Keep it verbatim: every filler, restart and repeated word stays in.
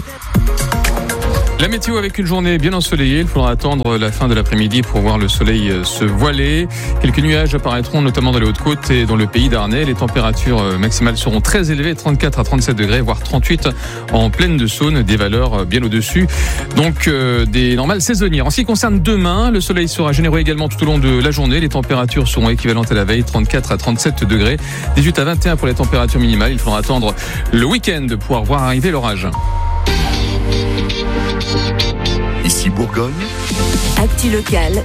La météo avec une journée bien ensoleillée. Il faudra attendre la fin de l'après-midi pour voir le soleil se voiler. Quelques nuages apparaîtront notamment dans les Hautes-Côtes et dans le pays d'Arnais. Les températures maximales seront très élevées, trente-quatre à trente-sept degrés, voire trente-huit en plaine de Saône, des valeurs bien au-dessus. Donc euh, des normales saisonnières. En ce qui concerne demain, le soleil sera généreux également tout au long de la journée. Les températures seront équivalentes à la veille, trente-quatre à trente-sept degrés, dix-huit à vingt et un pour les températures minimales. Il faudra attendre le week-end pour pouvoir voir arriver l'orage. Ici Bourgogne. Actu locale